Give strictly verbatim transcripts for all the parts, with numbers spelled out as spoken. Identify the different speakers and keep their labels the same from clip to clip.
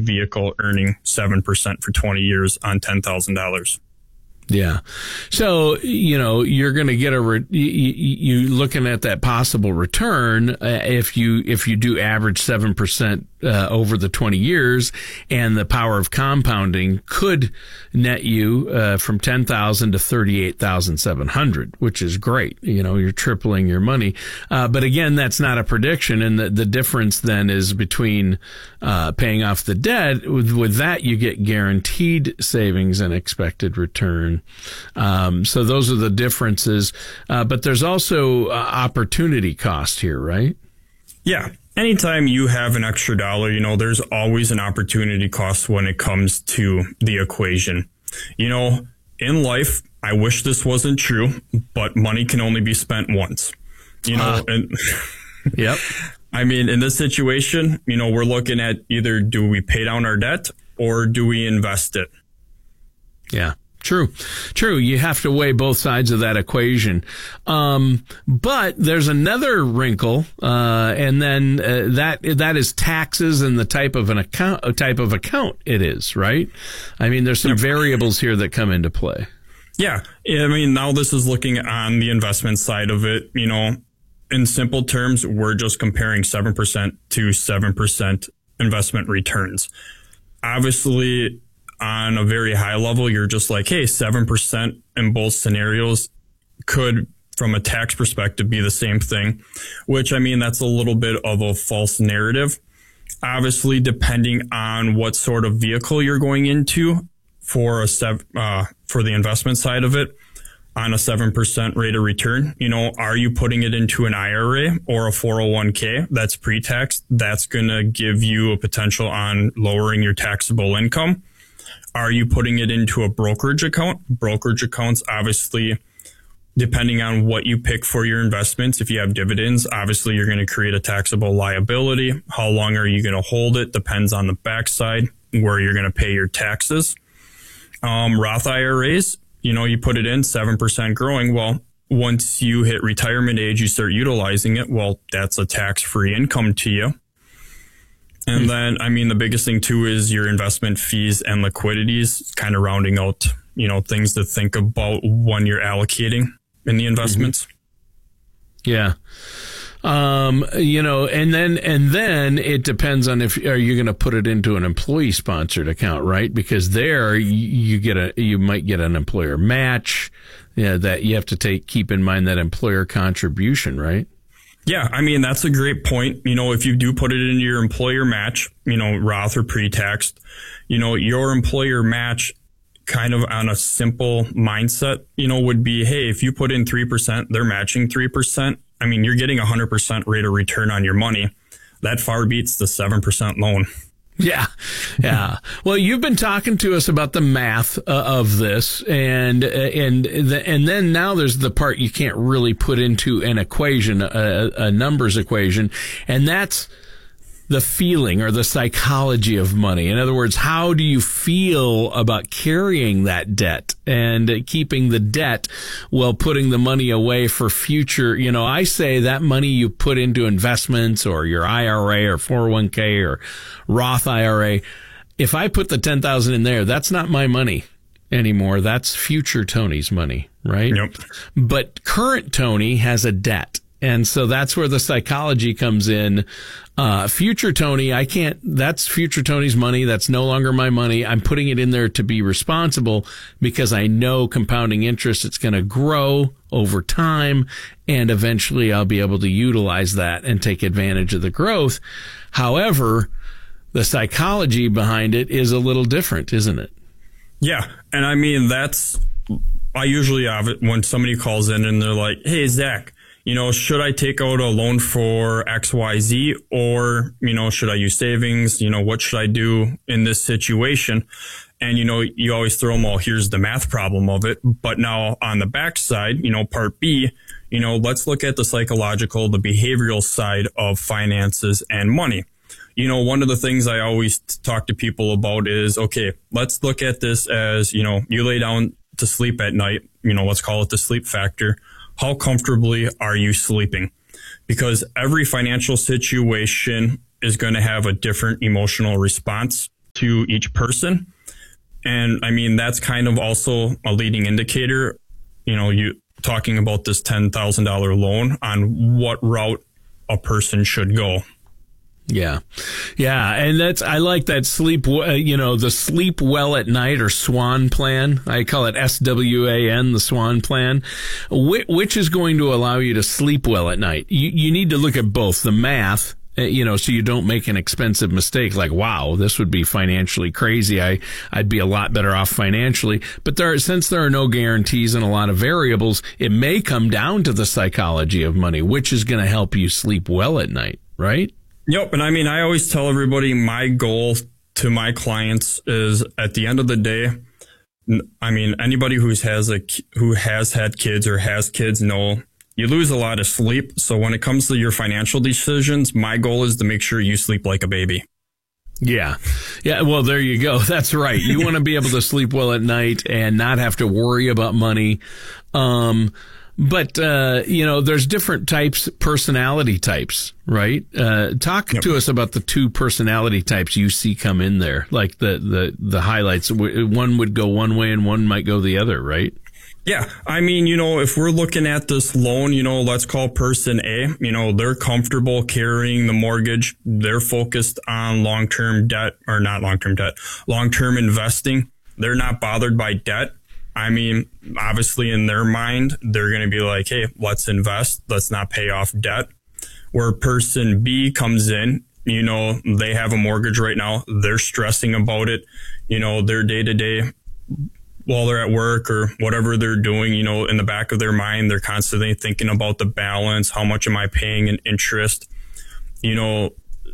Speaker 1: vehicle earning seven percent for twenty years on ten thousand dollars.
Speaker 2: Yeah. So, you know, you're going to get a, re- you, you, you looking at that possible return, uh, if you, if you do average seven percent, uh, over the twenty years, and the power of compounding could net you, uh, from ten thousand to thirty-eight thousand seven hundred, which is great. You know, you're tripling your money. Uh, but again, that's not a prediction. And the, the difference then is between, uh, paying off the debt. With, with that, you get guaranteed savings and expected return. Um, so those are the differences. Uh, but there's also uh, opportunity cost here, right?
Speaker 1: Yeah. Anytime you have an extra dollar, you know, there's always an opportunity cost when it comes to the equation. You know, in life, I wish this wasn't true, but money can only be spent once. You know, uh, and
Speaker 2: yep.
Speaker 1: I mean, in this situation, you know, we're looking at either do we pay down our debt or do we invest it?
Speaker 2: Yeah. True, true. You have to weigh both sides of that equation. Um, but there's another wrinkle, uh, and then uh, that that is taxes and the type of an account, type of account it is, right? I mean, there's some yep. variables here that come into play.
Speaker 1: Yeah, I mean, now this is looking on the investment side of it. You know, in simple terms, we're just comparing seven percent to seven percent investment returns. Obviously, on a very high level, you're just like, hey, seven percent in both scenarios could, from a tax perspective, be the same thing, which, I mean, that's a little bit of a false narrative. Obviously, depending on what sort of vehicle you're going into for a sev- uh, for the investment side of it, on a seven percent rate of return, you know, are you putting it into an I R A or a four oh one k that's pre-tax? That's going to give you a potential on lowering your taxable income. Are you putting it into a brokerage account? Brokerage accounts, obviously, depending on what you pick for your investments, if you have dividends, obviously you're going to create a taxable liability. How long are you going to hold it? Depends on the backside where you're going to pay your taxes. Um, Roth I R As, you know, you put it in seven percent growing. Well, once you hit retirement age, you start utilizing it. Well, that's a tax-free income to you. And then, I mean, the biggest thing, too, is your investment fees and liquidities, kind of rounding out, you know, things to think about when you're allocating in the investments.
Speaker 2: Yeah. Um, you know, and then, and then it depends on if, are you going to put it into an employee sponsored account, right? Because there you, you get a, you might get an employer match, yeah, that you have to take, keep in mind that employer contribution, right?
Speaker 1: Yeah, I mean, that's a great point. You know, if you do put it into your employer match, you know, Roth or pre-taxed, you know, your employer match kind of on a simple mindset, you know, would be, hey, if you put in three percent, they're matching three percent. I mean, you're getting a one hundred percent rate of return on your money. That far beats the seven percent loan.
Speaker 2: Yeah. Yeah. Well, you've been talking to us about the math uh, of this, and, uh, and, the, and then now there's the part you can't really put into an equation, a, a numbers equation, and that's the feeling or the psychology of money. In other words, how do you feel about carrying that debt and keeping the debt while putting the money away for future? You know, I say that money you put into investments or your I R A or four oh one k or Roth I R A, if I put the ten thousand in there, that's not my money anymore. That's future Tony's money, right?
Speaker 1: Yep.
Speaker 2: But current Tony has a debt. And so that's where the psychology comes in. Uh, future Tony, I can't, that's future Tony's money. That's no longer my money. I'm putting it in there to be responsible because I know compounding interest, it's going to grow over time. And eventually I'll be able to utilize that and take advantage of the growth. However, the psychology behind it is a little different, isn't it?
Speaker 1: Yeah. And I mean, that's, I usually have it when somebody calls in and they're like, hey, Zach, you know, should I take out a loan for X Y Z, or, you know, should I use savings? You know, what should I do in this situation? And, you know, you always throw them all, here's the math problem of it. But now on the backside, you know, part B, you know, let's look at the psychological, the behavioral side of finances and money. You know, one of the things I always talk to people about is, okay, let's look at this as, you know, you lay down to sleep at night, you know, let's call it the sleep factor. How comfortably are you sleeping? Because every financial situation is going to have a different emotional response to to each person. And I mean, that's kind of also a leading indicator, you know, you talking about this ten thousand dollars loan on what route a person should go.
Speaker 2: Yeah. Yeah. And that's, I like that sleep, uh, you know, the sleep well at night or SWAN plan. I call it S W A N, the SWAN plan, which, which is going to allow you to sleep well at night. You, you need to look at both the math, uh, you know, so you don't make an expensive mistake like, wow, this would be financially crazy. I, I'd be a lot better off financially. But there, since there are no guarantees and a lot of variables, it may come down to the psychology of money, which is going to help you sleep well at night, right?
Speaker 1: Yep. And I mean, I always tell everybody my goal to my clients is at the end of the day, I mean, anybody who's has a, who has had kids or has kids know you lose a lot of sleep. So when it comes to your financial decisions, my goal is to make sure you sleep like a baby.
Speaker 2: Yeah. Yeah. Well, there you go. That's right. You want to be able to sleep well at night and not have to worry about money. Um, But, uh, you know, there's different types, personality types, right? Uh, talk yep. to us about the two personality types you see come in there, like the, the, the highlights. One would go one way and one might go the other, right?
Speaker 1: Yeah. I mean, you know, if we're looking at this loan, you know, let's call person A, you know, they're comfortable carrying the mortgage. They're focused on long-term debt or not long-term debt, long-term investing. They're not bothered by debt. I mean, obviously in their mind, they're going to be like, hey, let's invest. Let's not pay off debt. Where person B comes in, you know, they have a mortgage right now. They're stressing about it. You know, their day to day while they're at work or whatever they're doing, you know, in the back of their mind, they're constantly thinking about the balance. How much am I paying in interest? You know,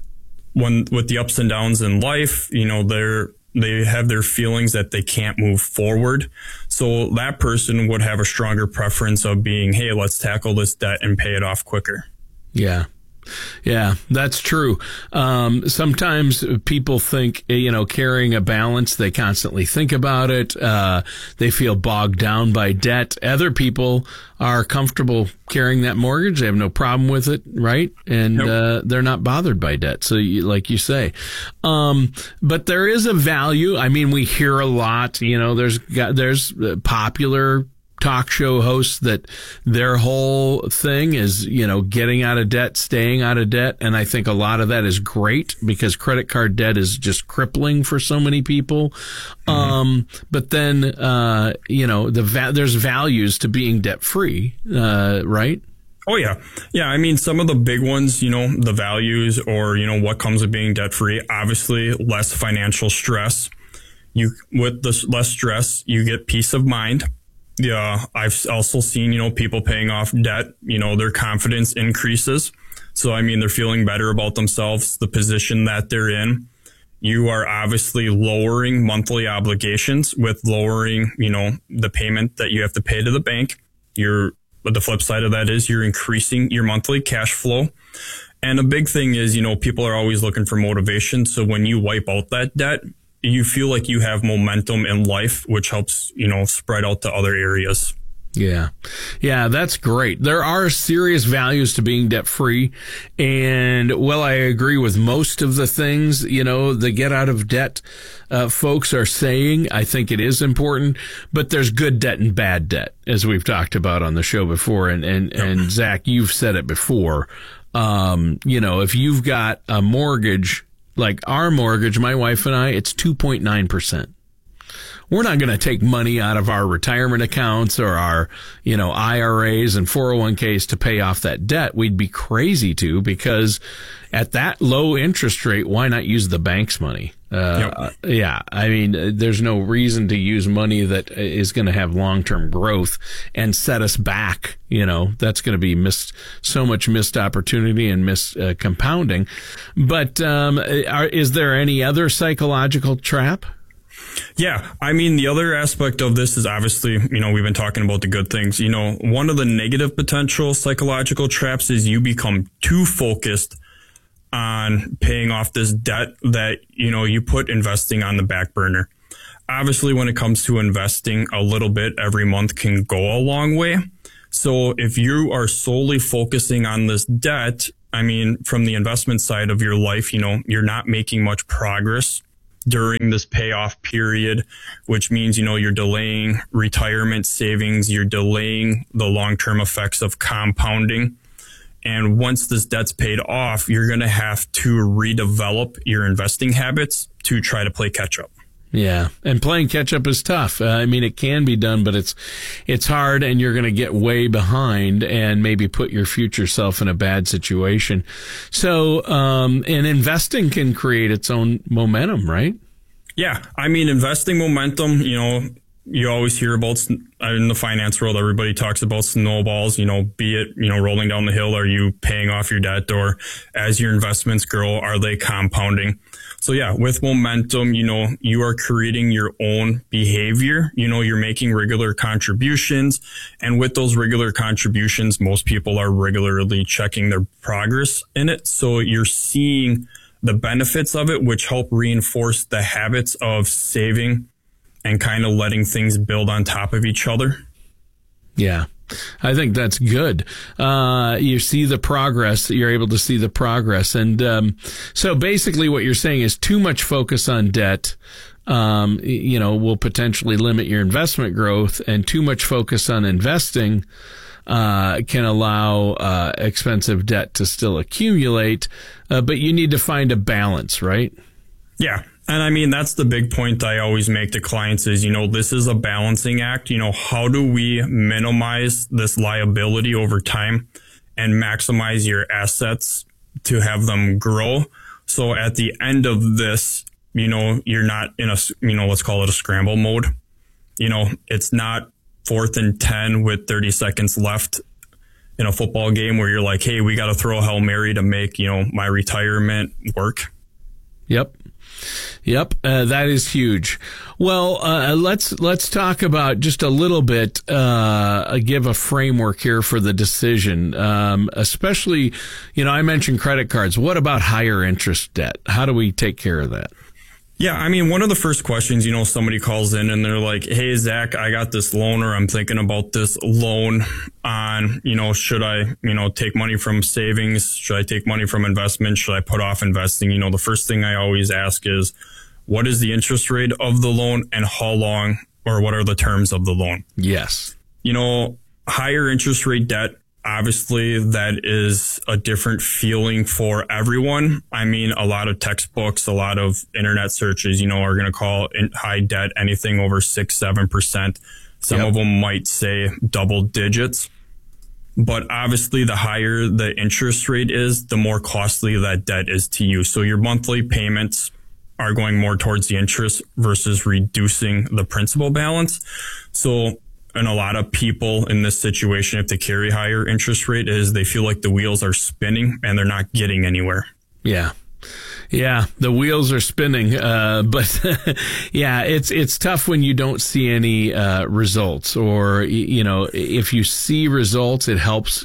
Speaker 1: when with the ups and downs in life, you know, they're they have their feelings that they can't move forward. So that person would have a stronger preference of being, hey, let's tackle this debt and pay it off quicker.
Speaker 2: Yeah. Yeah, that's true. Um, sometimes people think, you know, carrying a balance, they constantly think about it. Uh, they feel bogged down by debt. Other people are comfortable carrying that mortgage. They have no problem with it, right? And nope. uh, they're not bothered by debt. So you, like you say, um, but there is a value. I mean, we hear a lot, you know, there's got, there's popular talk show hosts that their whole thing is, you know, getting out of debt, staying out of debt. And I think a lot of that is great because credit card debt is just crippling for so many people. Mm-hmm. Um, but then, uh, you know, the va- there's values to being debt free, uh, right?
Speaker 1: Oh, yeah. Yeah. I mean, some of the big ones, you know, the values or, you know, what comes with being debt free, obviously less financial stress. You, with the less stress, you get peace of mind. Yeah, I've also seen, you know, people paying off debt, you know, their confidence increases. So, I mean, they're feeling better about themselves, the position that they're in. You are obviously lowering monthly obligations with lowering, you know, the payment that you have to pay to the bank. You're, but the flip side of that is you're increasing your monthly cash flow. And a big thing is, you know, people are always looking for motivation. So when you wipe out that debt, you feel like you have momentum in life, which helps, you know, spread out to other areas.
Speaker 2: Yeah. Yeah, that's great. There are serious values to being debt free. And well, I agree with most of the things, you know, the get out of debt, uh, folks are saying. I think it is important, but there's good debt and bad debt, as we've talked about on the show before. And, and, yep. and Zach, you've said it before. Um, you know, if you've got a mortgage, like our mortgage, my wife and I, it's two point nine percent. We're not going to take money out of our retirement accounts or our, you know, I R As and four oh one k's to pay off that debt. We'd be crazy to, because at that low interest rate, why not use the bank's money? Uh, yep. Yeah. I mean, there's no reason to use money that is going to have long-term growth and set us back. You know, that's going to be missed, so much missed opportunity and missed uh, compounding. But um, are, is there any other psychological trap?
Speaker 1: Yeah. I mean, the other aspect of this is obviously, you know, we've been talking about the good things. You know, one of the negative potential psychological traps is you become too focused on paying off this debt that, you know, you put investing on the back burner. Obviously, when it comes to investing, a little bit every month can go a long way. So if you are solely focusing on this debt, I mean, from the investment side of your life, you know, you're not making much progress during this payoff period, which means, you know, you're delaying retirement savings, you're delaying the long-term effects of compounding. And once this debt's paid off, you're going to have to redevelop your investing habits to try to play catch up.
Speaker 2: Yeah, and playing catch up is tough. Uh, I mean, it can be done, but it's it's hard, and you're going to get way behind and maybe put your future self in a bad situation. So, um, and investing can create its own momentum, right?
Speaker 1: Yeah, I mean, investing momentum, you know, you always hear about in the finance world, everybody talks about snowballs, you know, be it, you know, rolling down the hill, are you paying off your debt, or as your investments grow, are they compounding? So yeah, with momentum, you know, you are creating your own behavior. You know, you're making regular contributions. And with those regular contributions, most people are regularly checking their progress in it. So you're seeing the benefits of it, which help reinforce the habits of saving and kind of letting things build on top of each other.
Speaker 2: Yeah. I think that's good. Uh, you see the progress, you're able to see the progress. And, um, so basically what you're saying is too much focus on debt, um, you know, will potentially limit your investment growth, and too much focus on investing, uh, can allow, uh, expensive debt to still accumulate. Uh, but you need to find a balance, right?
Speaker 1: Yeah. And I mean, that's the big point I always make to clients is, you know, this is a balancing act. You know, how do we minimize this liability over time and maximize your assets to have them grow? So at the end of this, you know, you're not in a, you know, let's call it a scramble mode. You know, it's not fourth and ten with thirty seconds left in a football game where you're like, hey, we got to throw a Hail Mary to make, you know, my retirement work.
Speaker 2: Yep. Yep, uh, that is huge. Well, uh, let's let's talk about just a little bit, uh, give a framework here for the decision, um, especially, you know, I mentioned credit cards. What about higher interest debt? How do we take care of that?
Speaker 1: Yeah, I mean, one of the first questions, you know, somebody calls in and they're like, hey, Zach, I got this loan, or I'm thinking about this loan on, you know, should I, you know, take money from savings? Should I take money from investment? Should I put off investing? You know, the first thing I always ask is, what is the interest rate of the loan and how long, or what are the terms of the loan?
Speaker 2: Yes.
Speaker 1: You know, higher interest rate debt, obviously, that is a different feeling for everyone. I mean, a lot of textbooks, a lot of internet searches, you know, are going to call high debt anything over six, seven percent. Some yep. of them might say double digits. But obviously, the higher the interest rate is, the more costly that debt is to you. So your monthly payments are going more towards the interest versus reducing the principal balance. So, and a lot of people in this situation, if they carry higher interest rate, is they feel like the wheels are spinning and they're not getting anywhere.
Speaker 2: Yeah. Yeah, the wheels are spinning, uh, but yeah, it's it's tough when you don't see any uh, results, or, you know, if you see results, it helps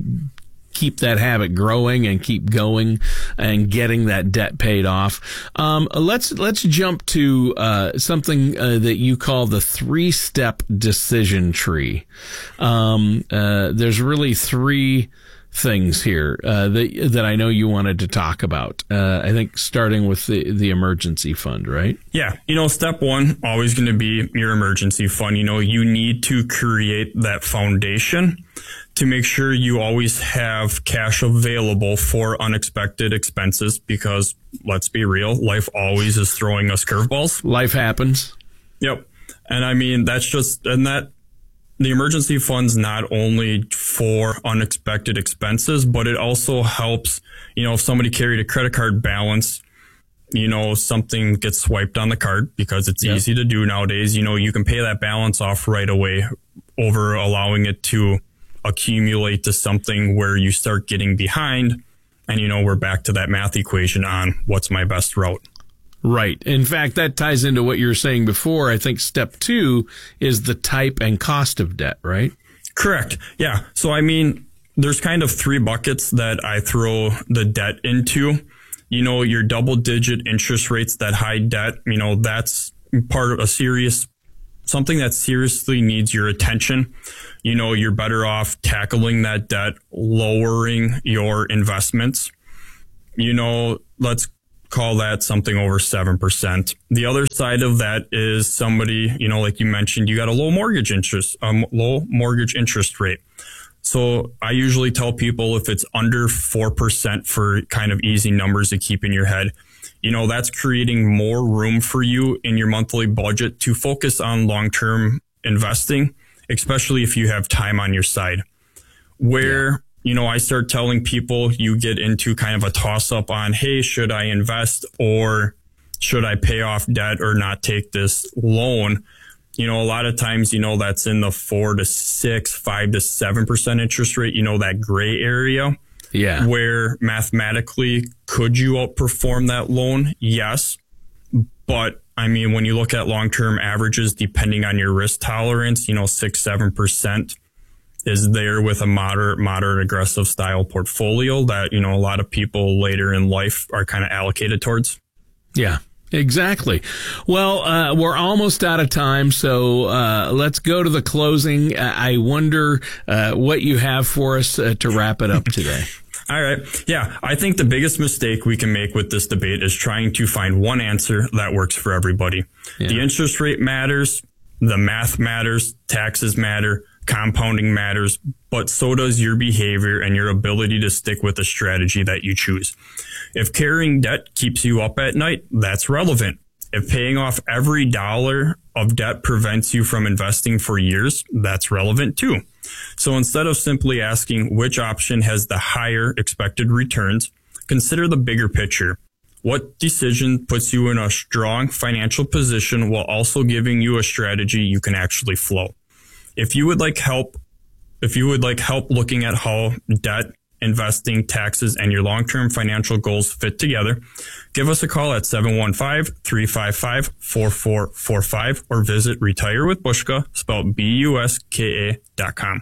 Speaker 2: keep that habit growing and keep going and getting that debt paid off. Um, let's let's jump to uh, something uh, that you call the three-step decision tree. Um, uh, there's really three things here uh, that that I know you wanted to talk about. Uh, I think starting with the the emergency fund, right?
Speaker 1: Yeah, you know, step one, always going to be your emergency fund. You know, you need to create that foundation to make sure you always have cash available for unexpected expenses, because let's be real, life always is throwing us curveballs.
Speaker 2: Life happens.
Speaker 1: Yep. And I mean, that's just, and that the emergency fund's not only for unexpected expenses, but it also helps, you know, if somebody carried a credit card balance, you know, something gets swiped on the card because it's yep. easy to do nowadays. You know, you can pay that balance off right away over allowing it to accumulate to something where you start getting behind. And, you know, we're back to that math equation on what's my best route.
Speaker 2: Right. In fact, that ties into what you were saying before. I think step two is the type and cost of debt, right?
Speaker 1: Correct. Yeah. So, I mean, there's kind of three buckets that I throw the debt into. You know, your double digit interest rates, that high debt, you know, that's part of a serious, something that seriously needs your attention. You know, you're better off tackling that debt, lowering your investments. You know, let's call that something over seven percent. The other side of that is somebody, you know, like you mentioned, you got a low mortgage interest, um, low mortgage interest rate. So I usually tell people if it's under four percent for kind of easy numbers to keep in your head, you know, that's creating more room for you in your monthly budget to focus on long-term investing, especially if you have time on your side. Where, yeah. you know, I start telling people you get into kind of a toss up on, hey, should I invest or should I pay off debt or not take this loan? You know, a lot of times, you know, that's in the four to six, five to seven percent interest rate, you know, that gray area. Yeah. Where mathematically, could you outperform that loan? Yes. But I mean, when you look at long-term averages, depending on your risk tolerance, you know, six, seven percent is there with a moderate, moderate aggressive style portfolio that, you know, a lot of people later in life are kind of allocated towards.
Speaker 2: Yeah. Exactly. Well, uh, we're almost out of time, so uh, let's go to the closing. I wonder uh, what you have for us uh, to wrap it up today.
Speaker 1: All right. Yeah, I think the biggest mistake we can make with this debate is trying to find one answer that works for everybody. Yeah. The interest rate matters, the math matters, taxes matter, compounding matters, but so does your behavior and your ability to stick with the strategy that you choose. If carrying debt keeps you up at night, that's relevant. If paying off every dollar of debt prevents you from investing for years, that's relevant too. So instead of simply asking which option has the higher expected returns, consider the bigger picture. What decision puts you in a strong financial position while also giving you a strategy you can actually flow? If you would like help, if you would like help looking at how debt, investing, taxes, and your long-term financial goals fit together, give us a call at seven one five, three five five, four four four five or visit retire with bushka, spelled B U S K A dot com.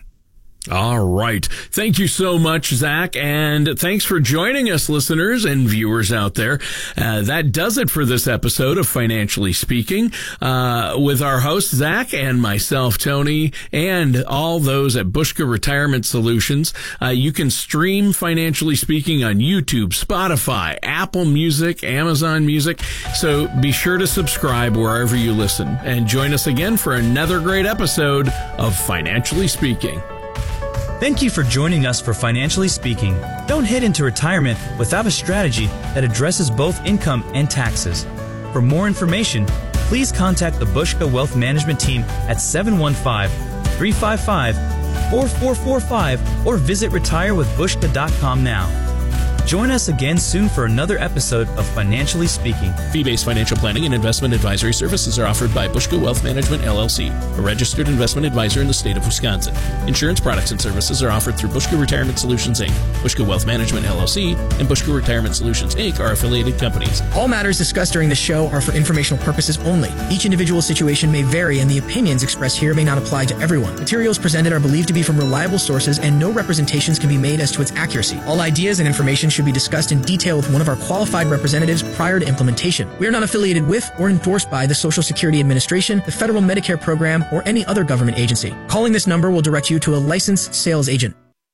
Speaker 2: All right. Thank you so much, Zach. And thanks for joining us, listeners and viewers out there. Uh, that does it for this episode of Financially Speaking, uh, with our host, Zach, and myself, Tony, and all those at Bushka Retirement Solutions. Uh, you can stream Financially Speaking on YouTube, Spotify, Apple Music, Amazon Music. So be sure to subscribe wherever you listen and join us again for another great episode of Financially Speaking.
Speaker 3: Thank you for joining us for Financially Speaking. Don't head into retirement without a strategy that addresses both income and taxes. For more information, please contact the Bushka Wealth Management team at seven one five, three five five, four four four five or visit retire with bushka dot com now. Join us again soon for another episode of Financially Speaking.
Speaker 2: Fee-based financial planning and investment advisory services are offered by Bushka Wealth Management, L L C, a registered investment advisor in the state of Wisconsin. Insurance products and services are offered through Bushka Retirement Solutions, Incorporated. Bushka Wealth Management, L L C, and Bushka Retirement Solutions, Incorporated are affiliated companies.
Speaker 4: All matters discussed during the show are for informational purposes only. Each individual situation may vary, and the opinions expressed here may not apply to everyone. Materials presented are believed to be from reliable sources, and no representations can be made as to its accuracy. All ideas and information should be discussed in detail with one of our qualified representatives prior to implementation. We are not affiliated with or endorsed by the Social Security Administration, the Federal Medicare Program, or any other government agency. Calling this number will direct you to a licensed sales agent.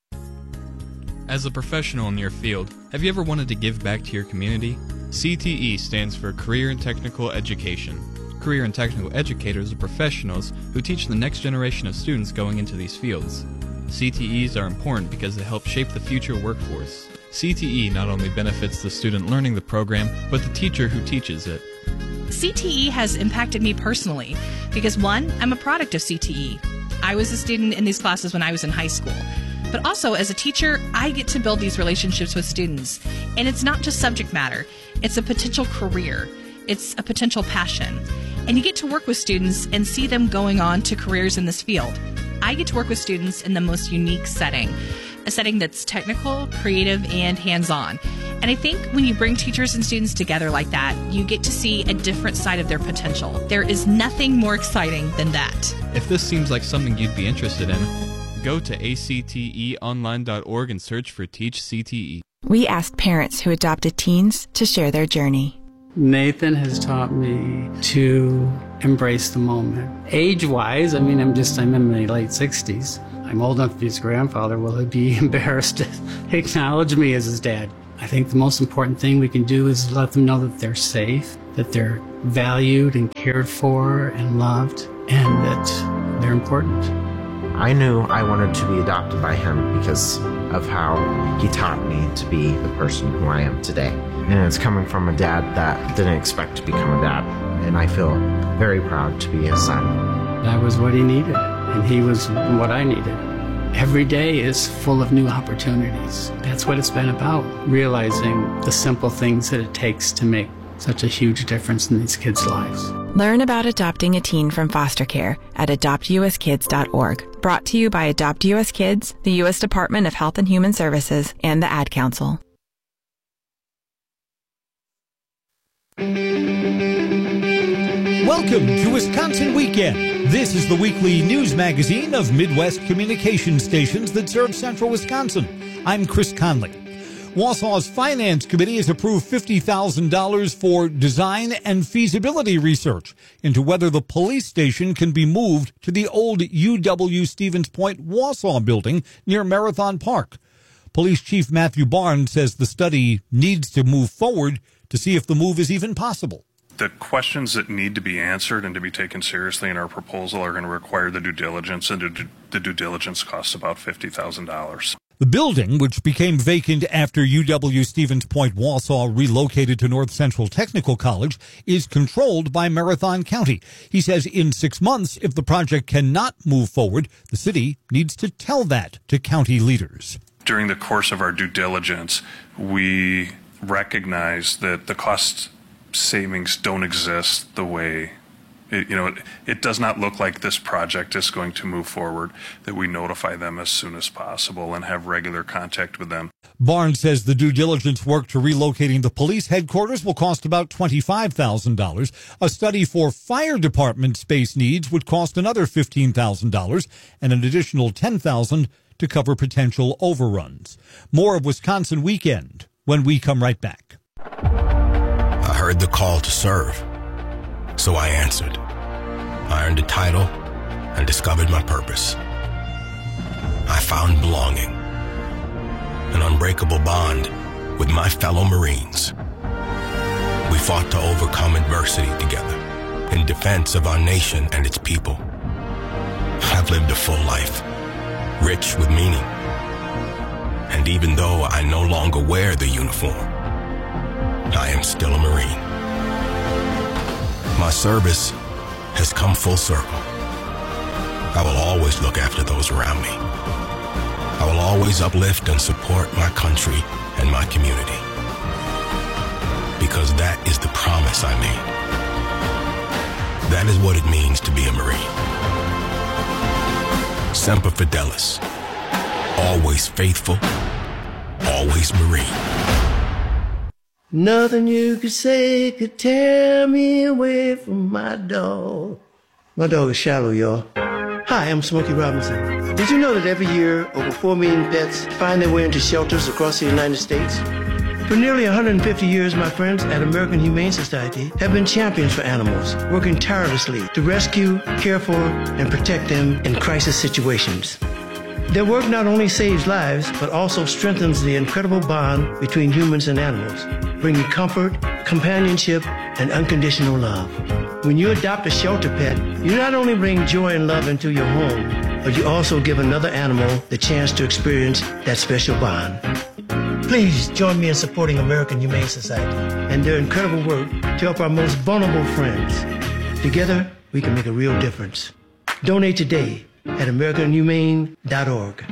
Speaker 5: As a professional in your field, have you ever wanted to give back to your community? C T E stands for Career and Technical Education. Career and Technical Educators are professionals who teach the next generation of students going into these fields. C T Es are important because they help shape the future workforce. C T E not only benefits the student learning the program, but the teacher who teaches it.
Speaker 6: C T E has impacted me personally because, one, I'm a product of C T E. I was a student in these classes when I was in high school. But also, as a teacher, I get to build these relationships with students. And it's not just subject matter. It's a potential career. It's a potential passion. And you get to work with students and see them going on to careers in this field. I get to work with students in the most unique setting. A setting that's technical, creative, and hands-on. And I think when you bring teachers and students together like that, you get to see a different side of their potential. There is nothing more exciting than that.
Speaker 5: If this seems like something you'd be interested in, go to A C T E online dot org and search for Teach C T E.
Speaker 7: We asked parents who adopted teens to share their journey.
Speaker 8: Nathan has taught me to embrace the moment. Age-wise, I mean, I'm just, I'm in my late sixties. I'm old enough to be his grandfather. Will he be embarrassed to acknowledge me as his dad? I think the most important thing we can do is let them know that they're safe, that they're valued and cared for and loved, and that they're important.
Speaker 9: I knew I wanted to be adopted by him because of how he taught me to be the person who I am today. And it's coming from a dad that didn't expect to become a dad. And I feel very proud to be his son.
Speaker 8: That was what he needed, and he was what I needed. Every day is full of new opportunities. That's what it's been about, realizing the simple things that it takes to make such a huge difference in these kids' lives.
Speaker 7: Learn about adopting a teen from foster care at adopt u s kids dot org. Brought to you by Adopt U S Kids, the U S Department of Health and Human Services, and the Ad Council.
Speaker 10: Welcome to Wisconsin Weekend. This is the weekly news magazine of Midwest communication stations that serve central Wisconsin. I'm Chris Conley. Wausau's Finance Committee has approved fifty thousand dollars for design and feasibility research into whether the police station can be moved to the old U W Stevens Point Wausau building near Marathon Park. Police Chief Matthew Barnes says the study needs to move forward to see if the move is even possible.
Speaker 11: The questions that need to be answered and to be taken seriously in our proposal are going to require the due diligence, and the due diligence costs about fifty thousand dollars.
Speaker 10: The building, which became vacant after U W Stevens Point Wausau relocated to North Central Technical College, is controlled by Marathon County. He says in six months, if the project cannot move forward, the city needs to tell that to county leaders.
Speaker 11: During the course of our due diligence, we recognize that the cost savings don't exist the way It, you know, it, it does not look like this project is going to move forward, that we notify them as soon as possible and have regular contact with them.
Speaker 10: Barnes says the due diligence work to relocating the police headquarters will cost about twenty-five thousand dollars. A study for fire department space needs would cost another fifteen thousand dollars and an additional ten thousand dollars to cover potential overruns. More of Wisconsin Weekend when we come right back.
Speaker 12: I heard the call to serve, so I answered. I earned a title and discovered my purpose. I found belonging, an unbreakable bond with my fellow Marines. We fought to overcome adversity together in defense of our nation and its people. I've lived a full life, rich with meaning. And even though I no longer wear the uniform, I am still a Marine. My service has come full circle. I will always look after those around me. I will always uplift and support my country and my community. Because that is the promise I made. That is what it means to be a Marine. Semper Fidelis. Always faithful. Always Marine.
Speaker 13: Nothing you could say could tear me away from my dog. My dog is Shallow, y'all. Hi, I'm Smokey Robinson. Did you know that every year, over four million pets find their way into shelters across the United States? For nearly one hundred fifty years, my friends at American Humane Society have been champions for animals, working tirelessly to rescue, care for, and protect them in crisis situations. Their work not only saves lives, but also strengthens the incredible bond between humans and animals, bringing comfort, companionship, and unconditional love. When you adopt a shelter pet, you not only bring joy and love into your home, but you also give another animal the chance to experience that special bond. Please join me in supporting American Humane Society and their incredible work to help our most vulnerable friends. Together, we can make a real difference. Donate today at american humane dot org.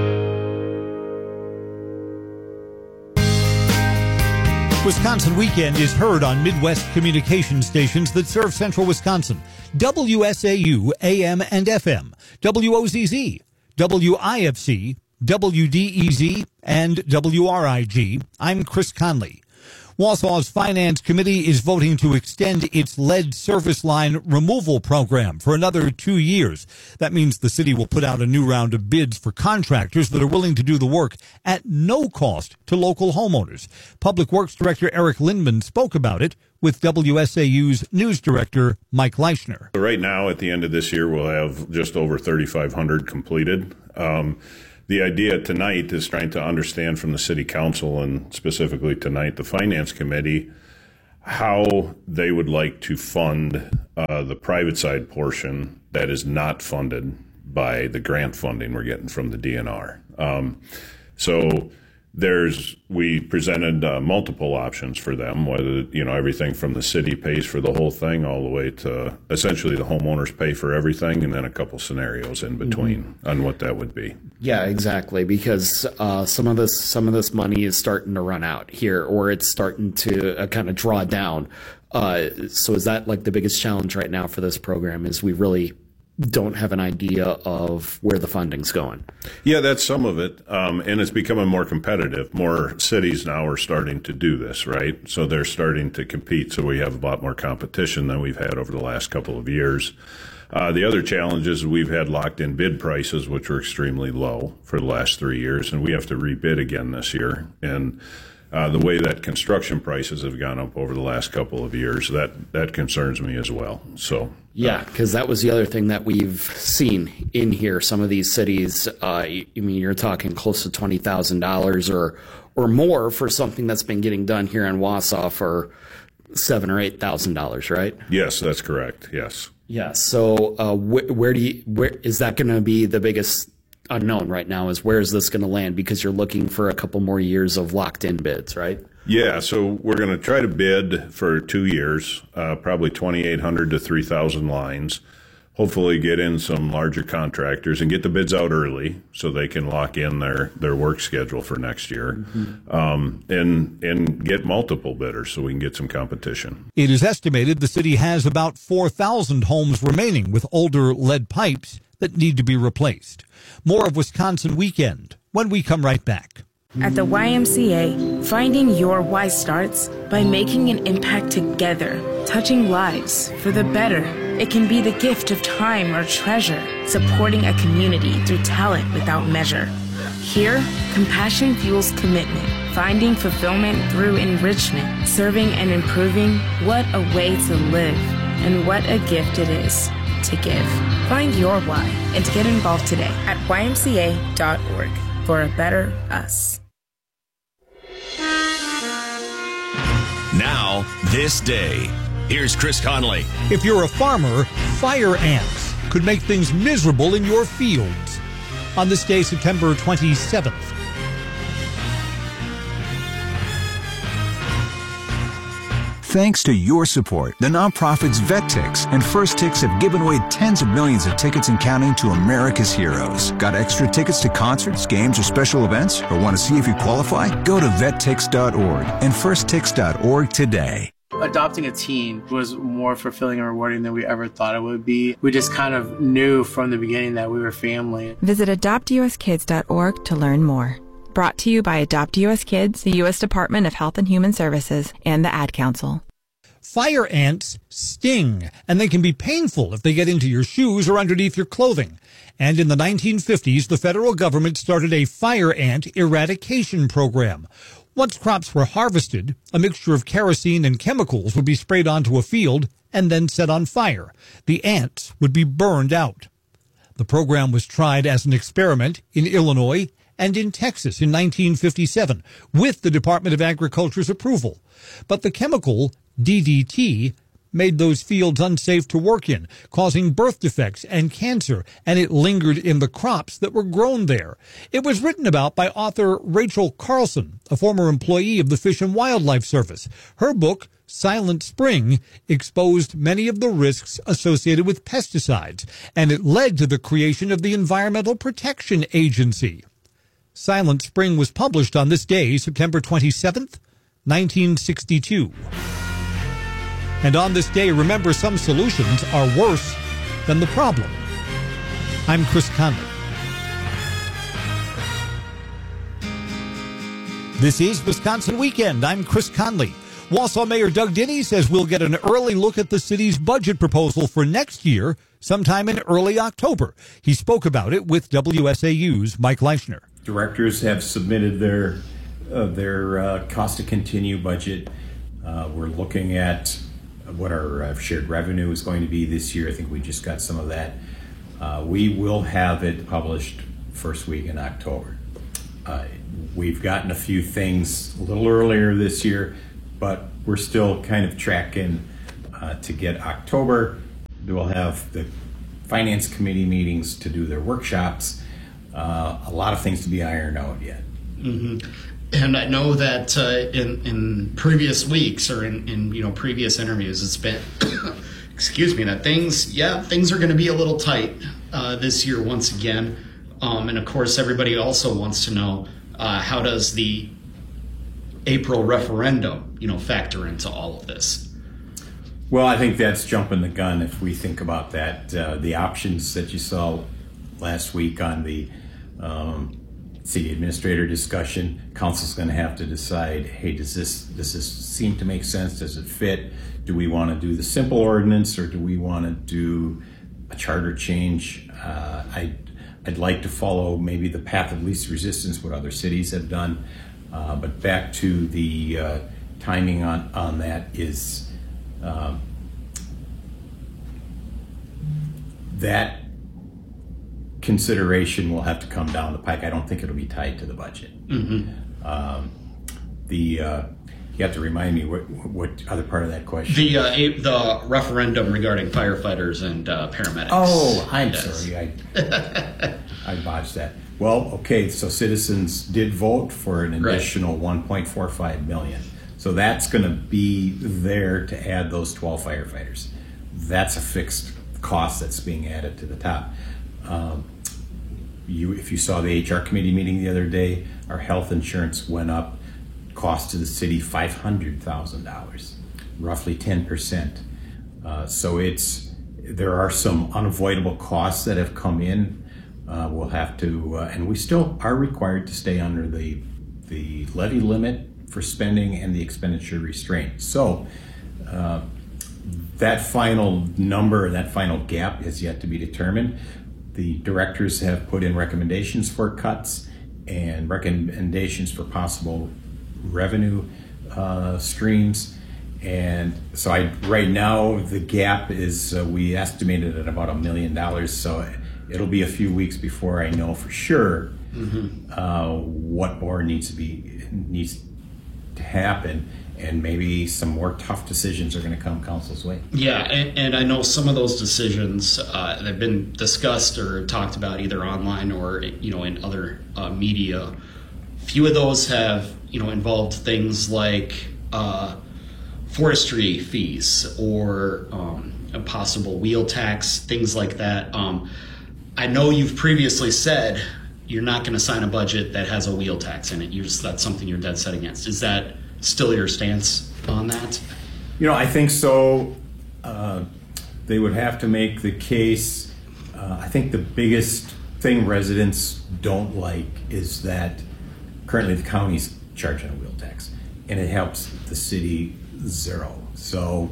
Speaker 10: Wisconsin Weekend is heard on Midwest communication stations that serve central Wisconsin. W S A U, A M and F M, W O Z Z, W I F C, W D E Z, and W R I G. I'm Chris Conley. Wausau's Finance Committee is voting to extend its lead service line removal program for another two years. That means the city will put out a new round of bids for contractors that are willing to do the work at no cost to local homeowners. Public Works Director Eric Lindman spoke about it with W S A U's news director Mike Leischner.
Speaker 14: Right now, at the end of this year, we'll have just over thirty-five hundred completed. Um, the idea tonight is trying to understand from the city council, and specifically tonight the finance committee, how they would like to fund uh, the private side portion that is not funded by the grant funding we're getting from the D N R. Um, so there's, we presented uh, multiple options for them, whether, you know, everything from the city pays for the whole thing all the way to essentially the homeowners pay for everything, and then a couple scenarios in between mm-hmm. on what that would be.
Speaker 15: Yeah, exactly, because uh, some of this some of this money is starting to run out here, or it's starting to uh, kind of draw down. Uh, so is that like the biggest challenge right now for this program, is we really don't have an idea of where the funding's going?
Speaker 14: Yeah, that's some of it. Um, and it's becoming more competitive. More cities now are starting to do this, right? So they're starting to compete. So we have a lot more competition than we've had over the last couple of years. Uh, the other challenge is we've had locked in bid prices, which were extremely low for the last three years. And we have to rebid again this year. And Uh, the way that construction prices have gone up over the last couple of years, that, that concerns me as well. So
Speaker 15: yeah, because that was the other thing that we've seen in here. Some of these cities, uh, I mean, you're talking close to twenty thousand dollars or or more for something that's been getting done here in Wausau for seven or eight thousand dollars, right?
Speaker 14: Yes, that's correct. Yes.
Speaker 15: Yeah. So uh, wh- where do you where is that going to be the biggest unknown right now, is where is this going to land, because you're looking for a couple more years of locked in bids, right?
Speaker 14: Yeah, so we're going to try to bid for two years, uh, probably twenty-eight hundred to three thousand lines, hopefully get in some larger contractors and get the bids out early so they can lock in their, their work schedule for next year, mm-hmm. um, and, and get multiple bidders so we can get some competition.
Speaker 10: It is estimated the city has about four thousand homes remaining with older lead pipes that need to be replaced. More of Wisconsin Weekend when we come right back.
Speaker 16: At the Y M C A, finding your why starts by making an impact together, touching lives for the better. It can be the gift of time or treasure, supporting a community through talent without measure. Here, compassion fuels commitment, finding fulfillment through enrichment, serving and improving. What a way to live, and what a gift it is to give. Find your why and to get involved today at Y M C A dot org for a better us.
Speaker 17: Now, this day. Here's Chris Conley.
Speaker 10: If you're a farmer, fire ants could make things miserable in your fields. On this day, September twenty-seventh.
Speaker 18: Thanks to your support, the nonprofits VetTix and First Tix have given away tens of millions of tickets and counting to America's heroes. Got extra tickets to concerts, games, or special events? Or want to see if you qualify? Go to vet tix dot org and first tix dot org today.
Speaker 19: Adopting a teen was more fulfilling and rewarding than we ever thought it would be. We just kind of knew from the beginning that we were family.
Speaker 7: Visit adopt u s kids dot org to learn more. Brought to you by Adopt U S Kids, the U S Department of Health and Human Services, and the Ad Council.
Speaker 10: Fire ants sting, and they can be painful if they get into your shoes or underneath your clothing. And in the nineteen fifties, the federal government started a fire ant eradication program. Once crops were harvested, a mixture of kerosene and chemicals would be sprayed onto a field and then set on fire. The ants would be burned out. The program was tried as an experiment in Illinois and in Texas in nineteen fifty-seven with the Department of Agriculture's approval. But the chemical D D T made those fields unsafe to work in, causing birth defects and cancer, and it lingered in the crops that were grown there. It was written about by author Rachel Carlson, a former employee of the Fish and Wildlife Service. Her book, Silent Spring, exposed many of the risks associated with pesticides, and it led to the creation of the Environmental Protection Agency. Silent Spring was published on this day, September twenty-seventh, nineteen sixty-two. And on this day, remember, some solutions are worse than the problem. I'm Chris Conley. This is Wisconsin Weekend. I'm Chris Conley. Wausau Mayor Doug Dinny says we'll get an early look at the city's budget proposal for next year sometime in early October. He spoke about it with W S A U's Mike Leischner.
Speaker 20: Directors have submitted their uh, their uh, cost to continue budget. Uh, we're looking at what our uh, shared revenue is going to be this year. I think we just got some of that. Uh, we will have it published first week in October. Uh, we've gotten a few things a little earlier this year, but we're still kind of tracking uh, to get October. We'll have the Finance Committee meetings to do their workshops. Uh, a lot of things to be ironed out yet.
Speaker 15: Mm-hmm. And I know that uh, in in previous weeks or in, in you know previous interviews, it's been excuse me that things yeah things are going to be a little tight uh, this year once again. Um, and of course, everybody also wants to know uh, how does the April referendum you know factor into all of this.
Speaker 20: Well, I think that's jumping the gun if we think about that. Uh, the options that you saw last week on the um, city administrator discussion, council's going to have to decide, hey, does this does this seem to make sense? Does it fit? Do we want to do the simple ordinance, or do we want to do a charter change? Uh, I, I'd like to follow maybe the path of least resistance, what other cities have done. Uh, but back to the uh, timing on, on that is um, that consideration will have to come down the pike. I don't think it'll be tied to the budget.
Speaker 15: Mm-hmm.
Speaker 20: Um, the uh, you have to remind me what what other part of that question.
Speaker 15: The uh, a, the referendum regarding firefighters and uh, paramedics.
Speaker 20: Oh, I'm
Speaker 15: yes.
Speaker 20: sorry, I I botched that. Well, okay, so citizens did vote for an additional right. one point four five million. So that's going to be there to add those twelve firefighters. That's a fixed cost that's being added to the top. Um, you, if you saw the H R committee meeting the other day, our health insurance went up, cost to the city five hundred thousand dollars, roughly ten percent. Uh, so it's there are some unavoidable costs that have come in. Uh, we'll have to, uh, and we still are required to stay under the the levy limit for spending and the expenditure restraint. So uh, that final number, that final gap is yet to be determined. The directors have put in recommendations for cuts and recommendations for possible revenue uh, streams. And so I, right now, the gap is, uh, we estimated at about a million dollars. So it'll be a few weeks before I know for sure mm-hmm. uh, what more needs to be, needs to happen. And maybe some more tough decisions are going to come council's way.
Speaker 15: Yeah, and, and I know some of those decisions uh, have been discussed or talked about either online or you know in other uh, media. Few of those have you know involved things like uh, forestry fees or um, a possible wheel tax, things like that. Um, I know you've previously said you're not going to sign a budget that has a wheel tax in it. You're just, that's something you're dead set against. Is that still your stance on that?
Speaker 20: You know, I think so. Uh, they would have to make the case. Uh, I think the biggest thing residents don't like is that currently the county's charging a wheel tax, and it helps the city zero. So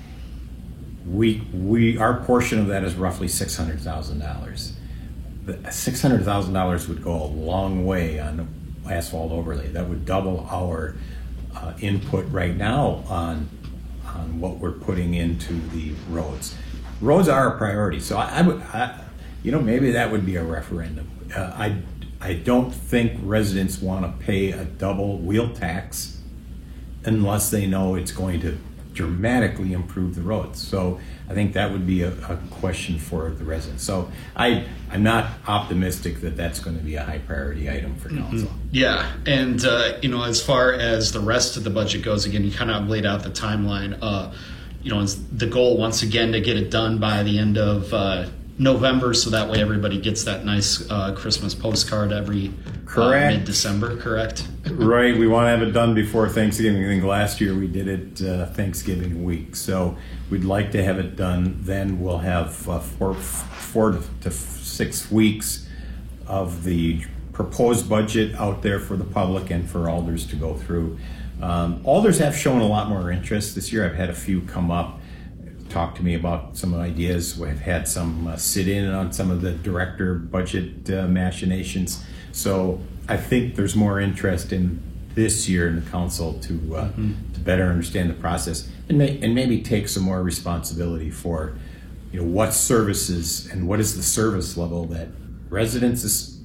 Speaker 20: we we our portion of that is roughly six hundred thousand dollars. six hundred thousand dollars would go a long way on asphalt overlay. That would double our Uh, input right now on on what we're putting into the roads. Roads are a priority, so I, I would, I, you know, maybe that would be a referendum. Uh, I I don't think residents want to pay a double wheel tax unless they know it's going to dramatically improve the roads. So I think that would be a, a question for the residents. So I, I'm not optimistic that that's going to be a high priority item for council.
Speaker 15: Mm-hmm. Yeah, and uh, you know, as far as the rest of the budget goes, again, you kind of laid out the timeline. Uh, you know, it's the goal once again to get it done by the end of uh, November, so that way everybody gets that nice uh, Christmas postcard every
Speaker 20: correct.
Speaker 15: Uh, mid-December, correct?
Speaker 20: Right. We want to have it done before Thanksgiving. I think last year we did it uh, Thanksgiving week, so we'd like to have it done. Then we'll have uh, four, four to six weeks of the proposed budget out there for the public and for alders to go through. Um, alders have shown a lot more interest this year. I've had a few come up, talk to me about some ideas. We've had some uh, sit in on some of the director budget uh, machinations. So I think there's more interest in this year in the council to uh, mm-hmm. to better understand the process and may, and maybe take some more responsibility for, you know, what services and what is the service level that residents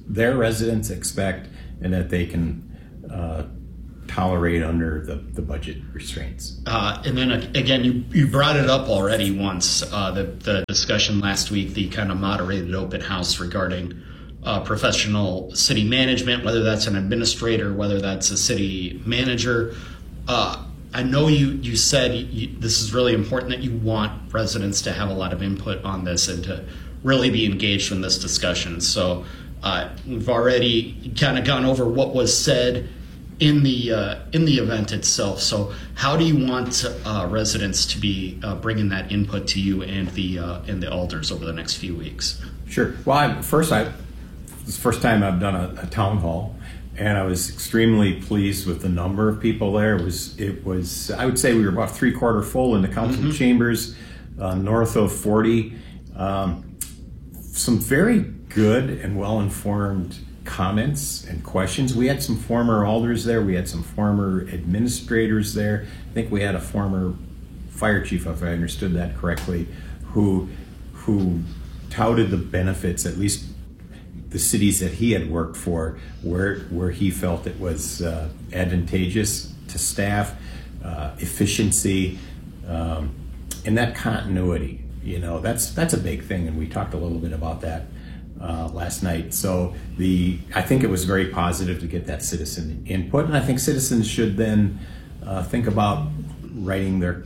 Speaker 20: their residents expect and that they can uh, tolerate under the, the budget restraints.
Speaker 15: Uh, and then uh, again, you, you brought it up already once, uh, the, the discussion last week, the kind of moderated open house regarding uh, professional city management, whether that's an administrator, whether that's a city manager. Uh, I know you, you said you, this is really important, that you want residents to have a lot of input on this and to really be engaged in this discussion. So uh, we've already kind of gone over what was said in the uh, in the event itself. So how do you want uh, residents to be uh, bringing that input to you and the uh, and the alders over the next few weeks?
Speaker 20: Sure. Well, I, first, I it's the first time I've done a, a town hall, and I was extremely pleased with the number of people there. It was it was I would say we were about three quarter full in the council mm-hmm. chambers, uh, north of forty. Um, some very good and well informed comments and questions. We had some former alders there. We had some former administrators there. I think we had a former fire chief, if I understood that correctly, who who touted the benefits, at least the cities that he had worked for, where where he felt it was uh, advantageous to staff, uh, efficiency, um, and that continuity. You know, that's that's a big thing, and we talked a little bit about that Uh, last night. So the I think it was very positive to get that citizen input, and I think citizens should then uh, think about writing their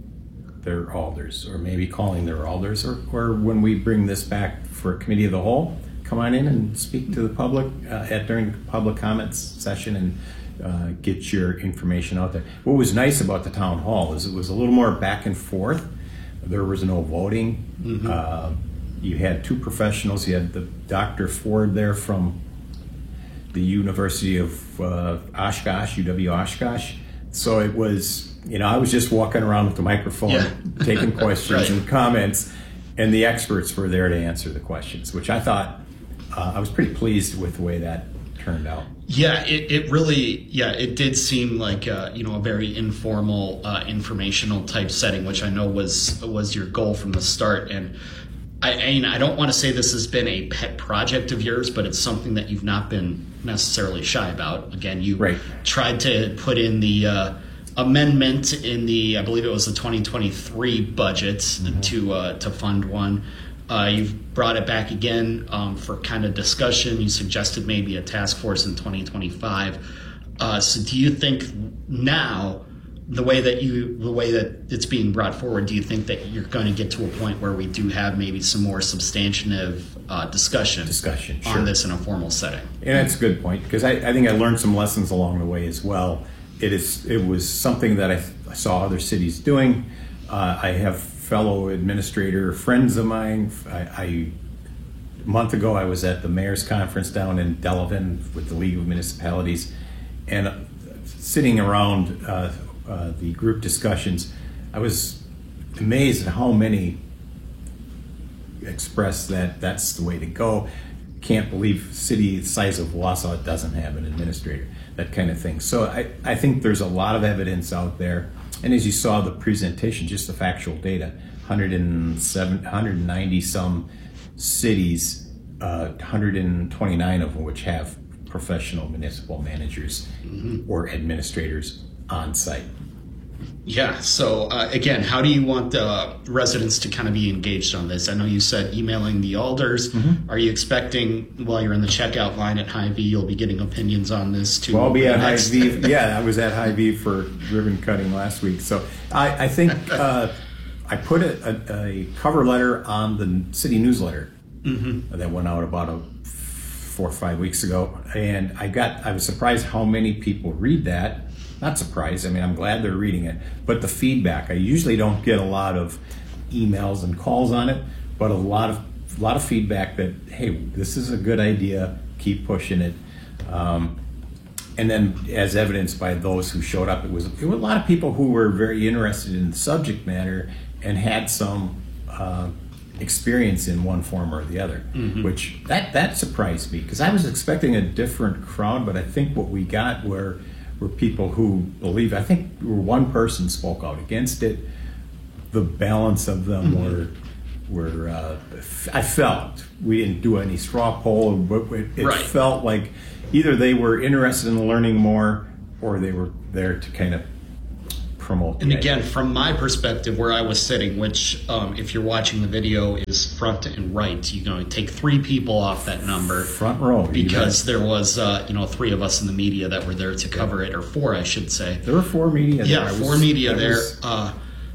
Speaker 20: their alders, or maybe calling their alders, or, or when we bring this back for a committee of the whole, come on in and speak to the public uh, at during the public comments session and uh, get your information out there. What was nice about the town hall is it was a little more back and forth. There was no voting. Mm-hmm. Uh, You had two professionals. You had the Doctor Ford there from the University of uh, Oshkosh, U W Oshkosh. So it was, you know, I was just walking around with the microphone, yeah. taking questions right. and comments, and the experts were there to answer the questions, which I thought, uh, I was pretty pleased with the way that turned out.
Speaker 15: Yeah, it, it really, yeah, it did seem like, uh, you know, a very informal, uh, informational type setting, which I know was was your goal from the start. And I, I mean, I don't want to say this has been a pet project of yours, but it's something that you've not been necessarily shy about. Again, you right. tried to put in the uh, amendment in the, I believe it was the twenty twenty-three budget mm-hmm. to uh, to fund one. Uh, you've brought it back again um, for kind of discussion. You suggested maybe a task force in twenty twenty-five. Uh, so do you think now, the way that you, the way that it's being brought forward, do you think that you're going to get to a point where we do have maybe some more substantive uh, discussion,
Speaker 20: discussion
Speaker 15: on
Speaker 20: sure.
Speaker 15: this in a formal setting?
Speaker 20: And that's a good point, because I, I think I learned some lessons along the way as well. It is, it was something that I, I saw other cities doing. Uh, I have fellow administrator friends of mine. I, I a month ago I was at the mayor's conference down in Delavan with the League of Municipalities, and uh, sitting around. Uh, Uh, the group discussions, I was amazed at how many expressed that that's the way to go. Can't believe city the size of Wausau doesn't have an administrator, that kind of thing. So I, I think there's a lot of evidence out there. And as you saw the presentation, just the factual data, one hundred seven, one hundred ninety some cities, uh, one hundred twenty-nine of them which have professional municipal managers mm-hmm. or administrators on site.
Speaker 15: Yeah. So uh, again, how do you want the residents to kind of be engaged on this? I know you said emailing the alders. Mm-hmm. Are you expecting while you're in the checkout line at Hy-Vee, you'll be getting opinions on this too?
Speaker 20: Well, I'll be at Hy-Vee. Yeah, I was at Hy-Vee for ribbon cutting last week. So I, I think uh, I put a, a, a cover letter on the city newsletter mm-hmm. that went out about a four or five weeks ago, and I got I was surprised how many people read that. Not surprised. I mean, I'm glad they're reading it. But the feedback, I usually don't get a lot of emails and calls on it, but a lot of a lot of feedback that, hey, this is a good idea. Keep pushing it. Um, and then, as evidenced by those who showed up, it was it was a lot of people who were very interested in the subject matter and had some uh, experience in one form or the other. Mm-hmm. Which that that surprised me, because I was expecting a different crowd, but I think what we got were. were people who believe, I think one person spoke out against it. The balance of them mm-hmm. were were uh, I felt we didn't do any straw poll, but it, it
Speaker 15: Right.
Speaker 20: felt like either they were interested in learning more or they were there to kind of promote.
Speaker 15: And
Speaker 20: the
Speaker 15: again,
Speaker 20: idea.
Speaker 15: from my perspective, where I was sitting, which um, if you're watching the video is front and right, you know, take three people off that number.
Speaker 20: Front row.
Speaker 15: Because there was, uh, you know, three of us in the media that were there to cover it, or four, I should say.
Speaker 20: There were four media
Speaker 15: Yeah,
Speaker 20: there.
Speaker 15: four
Speaker 20: was,
Speaker 15: media there.
Speaker 20: Was,
Speaker 15: uh,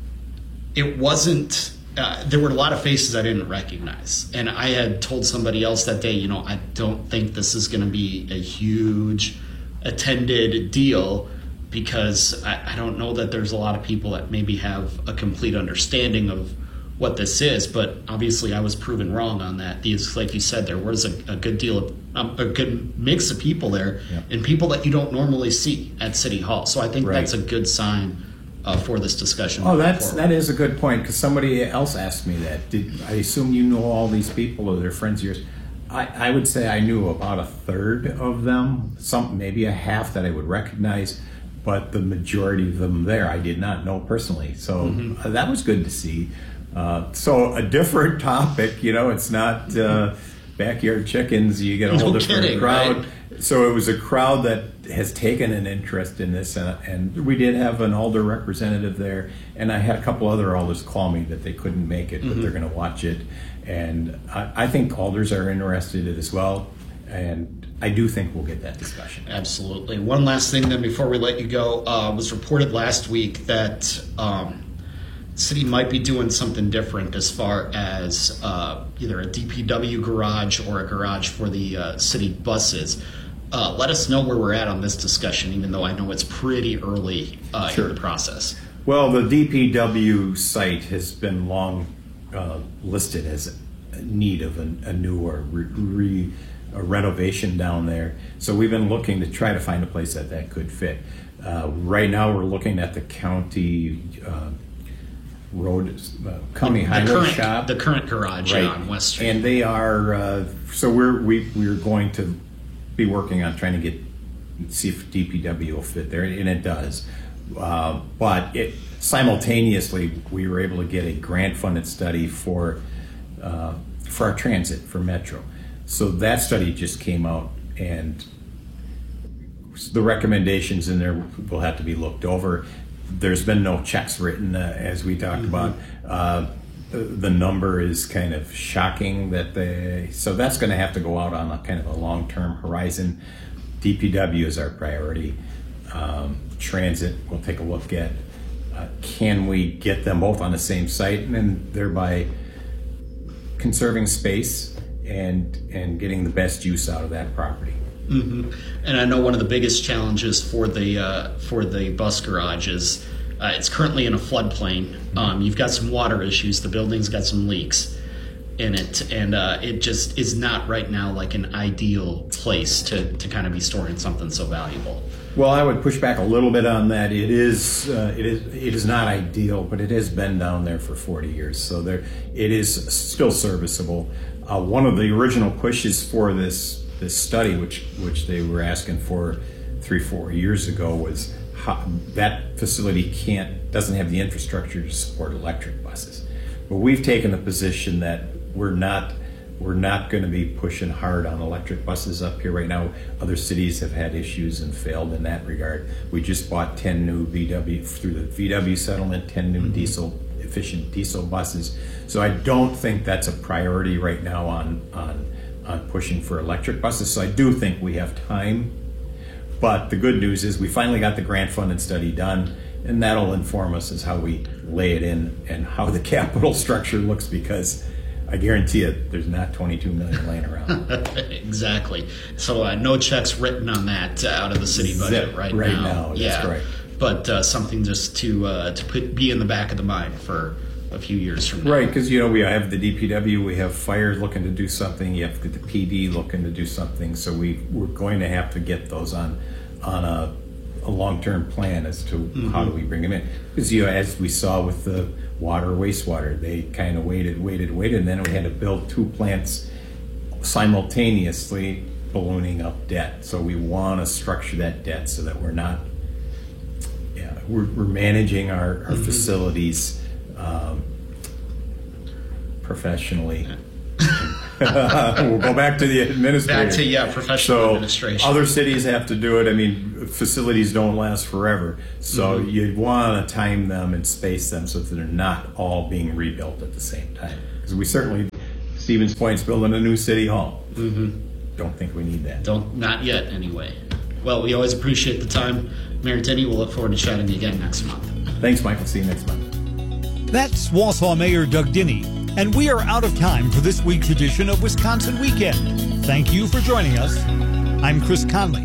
Speaker 15: it wasn't, uh, there were a lot of faces I didn't recognize. And I had told somebody else that day, you know, I don't think this is going to be a huge attended deal, because I, I don't know that there's a lot of people that maybe have a complete understanding of what this is. But obviously I was proven wrong on that. These, like you said, there was a, a good deal of um, a good mix of people there,
Speaker 20: yeah.
Speaker 15: and people that you don't normally see at City Hall. So I think
Speaker 20: Right.
Speaker 15: that's a good sign uh, for this discussion.
Speaker 20: Oh, that's
Speaker 15: forward.
Speaker 20: that is a good point, because somebody else asked me that. Did I assume you know all these people or they're friends of yours? I, I would say I knew about a third of them, some maybe a half that I would recognize, but the majority of them there I did not know personally. So
Speaker 15: Mm-hmm.
Speaker 20: uh, that was good to see. Uh, so a different topic, you know, it's not uh, backyard chickens. You get a whole
Speaker 15: No
Speaker 20: different
Speaker 15: kidding,
Speaker 20: crowd.
Speaker 15: right?
Speaker 20: So it was a crowd that has taken an interest in this, and, and we did have an Alder representative there, and I had a couple other Alders call me that they couldn't make it, but
Speaker 15: Mhm.
Speaker 20: they're going to watch it, and I, I think Alders are interested in it as well, and I do think we'll get that discussion.
Speaker 15: Absolutely. One last thing then before we let you go, uh, was reported last week that um, city might be doing something different as far as uh, either a D P W garage or a garage for the uh, city buses. Uh, let us know where we're at on this discussion, even though I know it's pretty early uh,
Speaker 20: Sure.
Speaker 15: in the process.
Speaker 20: Well, the D P W site has been long uh, listed as a need of a, a new or re, re, a renovation down there. So we've been looking to try to find a place that that could fit. Uh, right now, we're looking at the county uh, road, uh, county
Speaker 15: The
Speaker 20: highway
Speaker 15: current-
Speaker 20: shop,
Speaker 15: the current garage, yeah, on West Street.
Speaker 20: and they are. Uh, so we're we we're going to be working on trying to get see if D P W will fit there, and it does. Uh, but it, simultaneously, we were able to get a grant-funded study for uh, for our transit for Metro. So that study just came out, and the recommendations in there will have to be looked over. There's been no checks written, uh, as we talked
Speaker 15: Mm-hmm.
Speaker 20: about. Uh, the, the number is kind of shocking that they. So that's going to have to go out on a kind of a long-term horizon. D P W is our priority. Um, transit, we'll take a look at. Uh, can we get them both on the same site, and then thereby conserving space and and getting the best use out of that property?
Speaker 15: Mm-hmm. And I know one of the biggest challenges for the uh, for the bus garage is uh, it's currently in a floodplain. Um, you've got some water issues. The building's got some leaks in it, and uh, it just is not right now like an ideal place to, to kind of be storing something so valuable.
Speaker 20: Well, I would push back a little bit on that. It is uh, it is it is not ideal, but it has been down there for forty years, so there it is still serviceable. Uh, one of the original pushes for this this study, which which they were asking for three four years ago, was how, that facility can't doesn't have the infrastructure to support electric buses. But we've taken the position that we're not we're not going to be pushing hard on electric buses up here right now. Other cities have had issues and failed in that regard. We just bought ten new V W through the V W settlement, ten new mm-hmm. diesel efficient diesel buses. So I don't think that's a priority right now on on on pushing for electric buses. So I do think we have time. But the good news is we finally got the grant funded study done, and that'll inform us as how we lay it in and how the capital structure looks, because I guarantee you there's not twenty-two million laying around.
Speaker 15: Exactly. So uh, no checks written on that uh, out of the city budget
Speaker 20: Zip
Speaker 15: right,
Speaker 20: right
Speaker 15: now.
Speaker 20: now, that's
Speaker 15: yeah.
Speaker 20: correct.
Speaker 15: But uh, something just to uh, to put be in the back of the mind for a few years from now.
Speaker 20: Right, because you know we have the D P W, we have fire looking to do something, you have the P D looking to do something. So we we're going to have to get those on on a, a long-term plan as to mm-hmm. how do we bring them in. Because you know, as we saw with the water wastewater, they kind of waited, waited, waited, and then we had to build two plants simultaneously, ballooning up debt. So we want to structure that debt so that we're not, yeah, we're, we're managing our, our mm-hmm. facilities um, professionally. We'll go back to the administrator.
Speaker 21: Back to, yeah, professional
Speaker 20: so
Speaker 21: administration.
Speaker 20: Other cities have to do it. I mean, facilities don't last forever. So
Speaker 21: Mm-hmm.
Speaker 20: you want to time them and space them so that they're not all being rebuilt at the same time. Because we certainly, Stevens Point's building a new city hall.
Speaker 21: Mm-hmm.
Speaker 20: Don't think we need that.
Speaker 21: Don't, not yet, anyway. Well, we always appreciate the time. Mayor Denny, we'll look forward to chatting again next month.
Speaker 20: Thanks, Michael. See you next month.
Speaker 10: That's Wausau Mayor Doug Dinney, and we are out of time for this week's edition of Wisconsin Weekend. Thank you for joining us. I'm Chris Conley.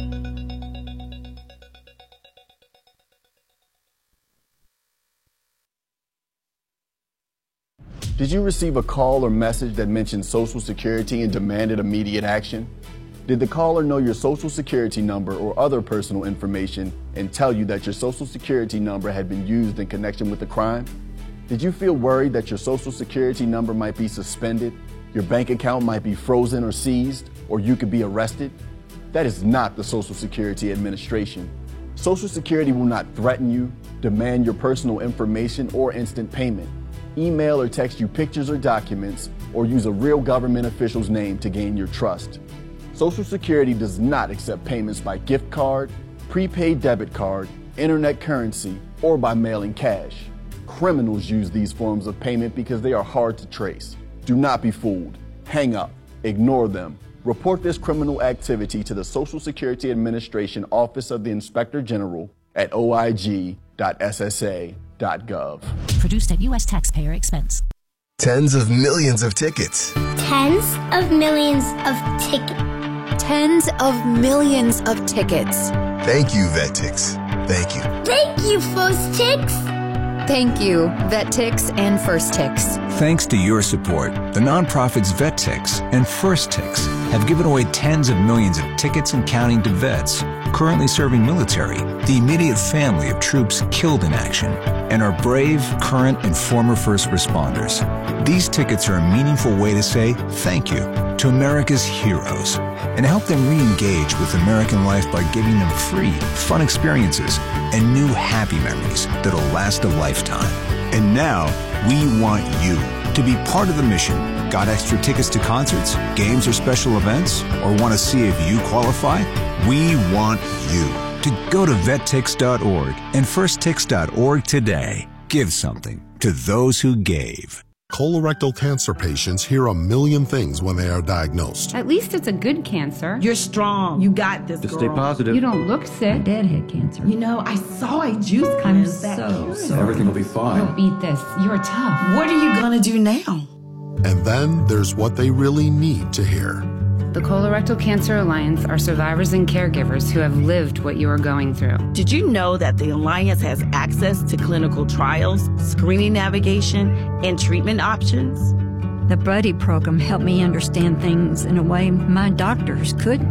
Speaker 22: Did you receive a call or message that mentioned Social Security and demanded immediate action? Did the caller know your Social Security number or other personal information and tell you that your Social Security number had been used in connection with the crime? Did you feel worried that your Social Security number might be suspended, your bank account might be frozen or seized, or you could be arrested? That is not the Social Security Administration. Social Security will not threaten you, demand your personal information or instant payment, email or text you pictures or documents, or use a real government official's name to gain your trust. Social Security does not accept payments by gift card, prepaid debit card, internet currency, or by mailing cash. Criminals use these forms of payment because they are hard to trace. Do not be fooled. Hang up. Ignore them. Report this criminal activity to the Social Security Administration Office of the Inspector General at o i g dot s s a dot gov.
Speaker 23: Produced at U S taxpayer expense.
Speaker 24: Tens of millions of tickets.
Speaker 25: Tens of millions of tickets.
Speaker 26: Tens of millions of tickets.
Speaker 24: Thank you, VetTix. Thank you.
Speaker 25: Thank you, First Tix.
Speaker 26: Thank you, VetTix and First Tix.
Speaker 18: Thanks to your support, the nonprofits VetTix and First Tix have given away tens of millions of tickets and counting to vets currently serving military, the immediate family of troops killed in action, and our brave, current, and former first responders. These tickets are a meaningful way to say thank you to America's heroes and help them re-engage with American life by giving them free, fun experiences and new happy memories that'll last a lifetime. And now, we want you to be part of the mission. Got extra tickets to concerts, games, or special events? Or want to see if you qualify? We want you to go to vet tix dot org and first tix dot org today. Give something to those who gave.
Speaker 27: Colorectal cancer patients hear a million things when they are diagnosed.
Speaker 28: At least it's a good cancer.
Speaker 29: You're strong. You got this,
Speaker 27: Just
Speaker 28: girl.
Speaker 27: stay positive.
Speaker 28: You don't look sick.
Speaker 29: Dad had cancer. You know, I saw a juice
Speaker 28: I'm
Speaker 29: cleanse that
Speaker 28: so
Speaker 29: cancer.
Speaker 28: sorry.
Speaker 27: Everything will be fine.
Speaker 28: You'll beat this. You're tough.
Speaker 29: What are you gonna do now?
Speaker 27: And then there's what they really need to hear.
Speaker 28: The Colorectal Cancer Alliance are survivors and caregivers who have lived what you are going through.
Speaker 29: Did you know that the Alliance has access to clinical trials, screening navigation, and treatment options?
Speaker 30: The Buddy program helped me understand things in a way my doctors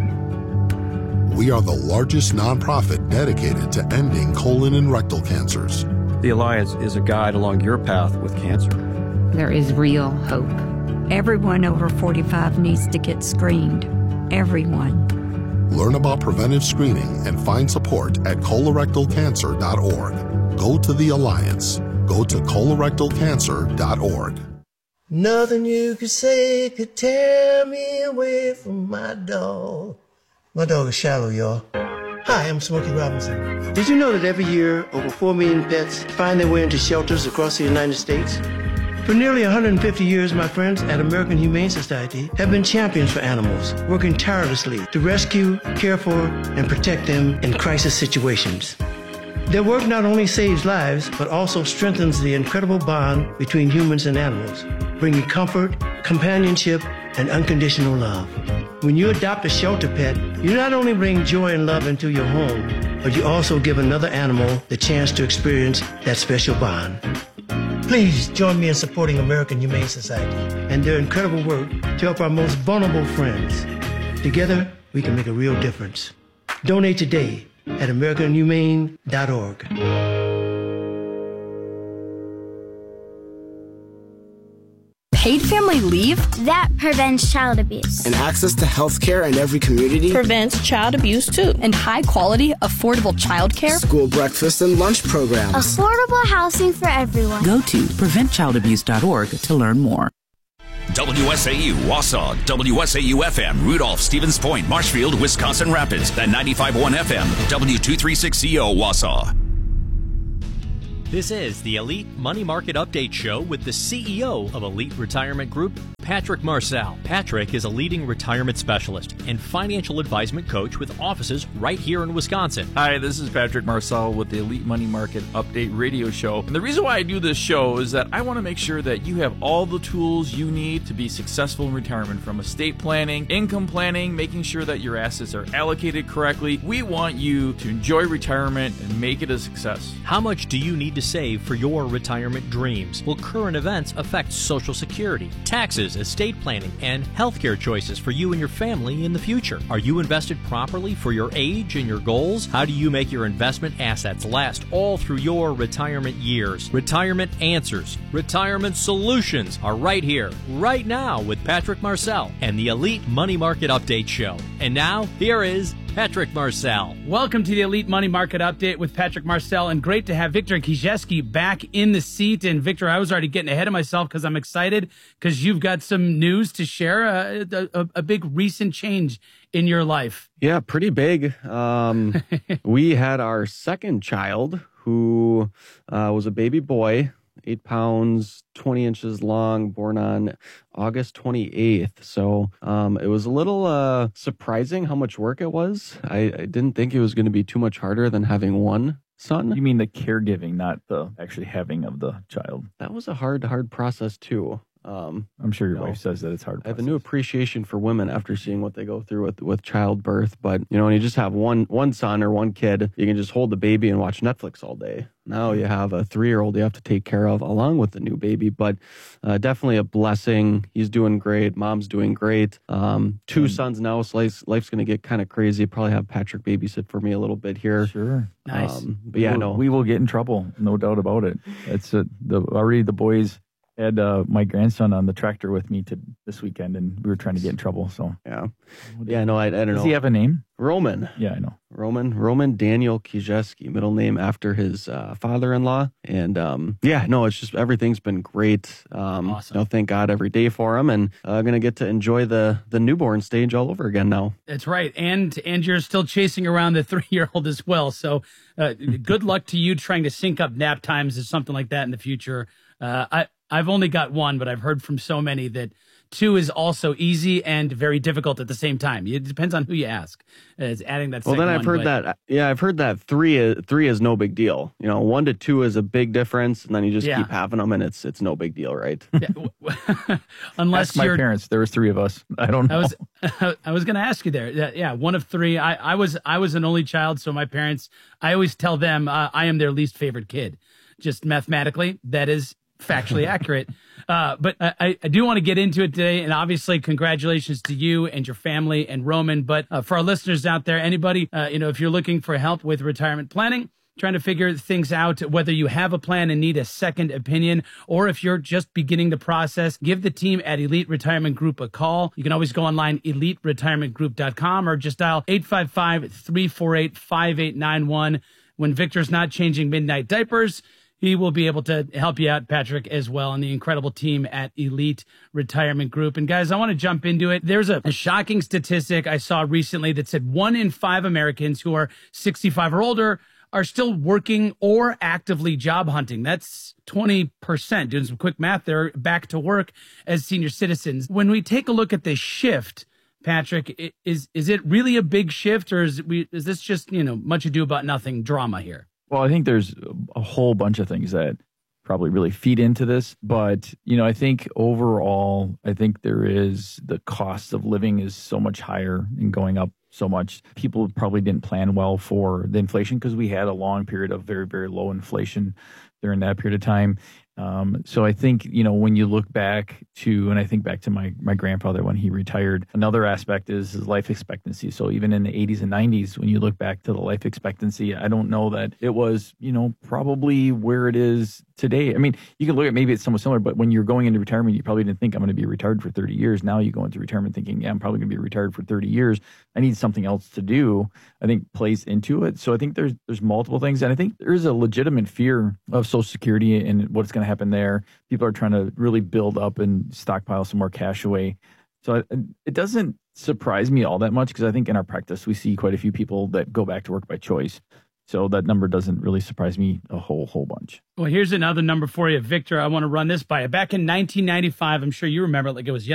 Speaker 30: couldn't.
Speaker 27: We are the largest nonprofit dedicated to ending colon and rectal cancers.
Speaker 31: The Alliance is a guide along your path with cancer.
Speaker 28: There is real hope.
Speaker 30: Everyone over forty-five needs to get screened. Everyone.
Speaker 27: Learn about preventive screening and find support at colorectal cancer dot org. Go to the Alliance. Go to colorectal cancer dot org.
Speaker 13: Nothing you could say could tear me away from my dog. My dog is Shallow, y'all. Hi, I'm Smokey Robinson. Did you know that every year over four million pets find their way into shelters across the United States? For nearly one hundred fifty years, my friends at American Humane Society have been champions for animals, working tirelessly to rescue, care for, and protect them in crisis situations. Their work not only saves lives, but also strengthens the incredible bond between humans and animals, bringing comfort, companionship, and unconditional love. When you adopt a shelter pet, you not only bring joy and love into your home, but you also give another animal the chance to experience that special bond. Please join me in supporting American Humane Society and their incredible work to help our most vulnerable friends. Together, we can make a real difference. Donate today at american humane dot org.
Speaker 32: Paid family leave?
Speaker 25: That prevents child abuse.
Speaker 33: And access to health care in every community?
Speaker 32: Prevents child abuse too. And high quality, affordable child care?
Speaker 33: School breakfast and lunch programs.
Speaker 25: Affordable housing for everyone.
Speaker 34: Go to prevent child abuse dot org to learn more.
Speaker 1: W S A U, Wausau, W S A U F M, Rudolph, Stevens Point, Marshfield, Wisconsin Rapids, and ninety-five point one F M, W two thirty-six C O, Wausau.
Speaker 2: This is the Elite Money Market Update Show with the C E O of Elite Retirement Group, Patrick Marcel. Patrick is a leading retirement specialist and financial advisement coach with offices right here in Wisconsin.
Speaker 3: Hi, this is Patrick Marcel with the Elite Money Market Update Radio Show. And the reason why I do this show is that I want to make sure that you have all the tools you need to be successful in retirement, from estate planning, income planning, making sure that your assets are allocated correctly. We want you to enjoy retirement and make it a success.
Speaker 2: How much do you need to save for your retirement dreams? Will current events affect Social Security, taxes, estate planning, and healthcare choices for you and your family in the future? Are you invested properly for your age and your goals? How do you make your investment assets last all through your retirement years? Retirement answers, retirement solutions are right here, right now with Patrick Marcel and the Elite Money Market Update Show. And now, here is Patrick Marcel.
Speaker 4: Welcome to the Elite Money Market Update with Patrick Marcel, and great to have Victor Kijewski back in the seat. And Victor, I was already getting ahead of myself because I'm excited because you've got some news to share, uh, a, a big recent change in your life.
Speaker 31: Yeah, pretty big. Um, we had our second child, who uh, was a baby boy, eight pounds, twenty inches long, born on August twenty-eighth. So um, it was a little uh, surprising how much work it was. I, I didn't think it was going to be too much harder than having one son. You mean the caregiving, not the actually having of the child? That was a hard, hard process too. Um, I'm sure your you know, wife says that it's hard. I have a new appreciation for women after seeing what they go through with, with childbirth. But, you know, when you just have one one son or one kid, you can just hold the baby and watch Netflix all day. Now you have a three-year-old you have to take care of along with the new baby. But uh, definitely a blessing. He's doing great. Mom's doing great. Um, two sons now, so life's, life's going to get kind of crazy. Probably have Patrick babysit for me a little bit here. Sure.
Speaker 4: Nice.
Speaker 31: Um, but yeah, we'll, no. We will get in trouble. No doubt about it. It's uh, the already the boys had uh, my grandson on the tractor with me to this weekend, and we were trying to get in trouble. So yeah, yeah, no, I, I don't know. Does he have a name? Roman. Yeah, I know. Roman. Roman Daniel Kijewski, middle name after his uh, father-in-law. And um, yeah, no, it's just everything's been great. Um, awesome. You know, thank God every day for him, and I'm uh, gonna get to enjoy the the newborn stage all over again now.
Speaker 4: That's right, and and you're still chasing around the three-year-old as well. So uh, good luck to you trying to sync up nap times or something like that in the future. Uh, I. I've only got one, but I've heard from so many that two is also easy and very difficult at the same time. It depends on who you ask. It's adding that.
Speaker 31: Well, then I've
Speaker 4: one,
Speaker 31: heard
Speaker 4: but...
Speaker 31: that. Yeah, I've heard that three is three is no big deal. You know, one to two is a big difference, and then you just
Speaker 4: yeah.
Speaker 31: keep having them, and it's it's no big deal, right?
Speaker 4: Yeah. Unless
Speaker 31: ask my
Speaker 4: you're...
Speaker 31: parents, there was three of us. I don't know.
Speaker 4: I was I was going to ask you there. Yeah, one of three. I, I was I was an only child, so my parents. I always tell them uh, I am their least favorite kid. Just mathematically, that is factually accurate. Uh, but I, I do want to get into it today. And obviously, congratulations to you and your family and Roman. But uh, for our listeners out there, anybody, uh, you know, if you're looking for help with retirement planning, trying to figure things out, whether you have a plan and need a second opinion, or if you're just beginning the process, give the team at Elite Retirement Group a call. You can always go online, elite retirement group dot com, or just dial eight five five, three four eight, five eight nine one. When Victor's not changing midnight diapers, he will be able to help you out, Patrick, as well, and the incredible team at Elite Retirement Group. And guys, I want to jump into it. There's a, a shocking statistic I saw recently that said one in five Americans who are sixty-five or older are still working or actively job hunting. That's twenty percent. Doing some quick math, they're back to work as senior citizens. When we take a look at this shift, Patrick, is is it really a big shift, or is, we, is this just, you know, much ado about nothing drama here?
Speaker 31: Well, I think there's a whole bunch of things that probably really feed into this. But, you know, I think overall, I think there is the cost of living is so much higher and going up so much. People probably didn't plan well for the inflation because we had a long period of very, very low inflation during that period of time. Um, so I think, you know, when you look back to, and I think back to my, my grandfather when he retired, another aspect is his life expectancy. So even in the eighties and nineties, when you look back to the life expectancy, I don't know that it was, you know, probably where it is today. I mean, you can look at maybe it's somewhat similar, but when you're going into retirement, you probably didn't think I'm going to be retired for thirty years. Now you go into retirement thinking, yeah, I'm probably going to be retired for thirty years. I need something else to do. I think plays into it. So I think there's, there's multiple things. And I think there is a legitimate fear of Social Security and what's going to
Speaker 3: to happen there. People are trying to really build up and stockpile some more cash away. So it, it doesn't surprise me all that much because I think in our practice, we see quite a few people that go back to work by choice. So that number doesn't really surprise me a whole, whole bunch.
Speaker 4: Well, here's another number for you, Victor. I want to run this by you. Back in nineteen ninety-five, I'm sure you remember it like it was yesterday.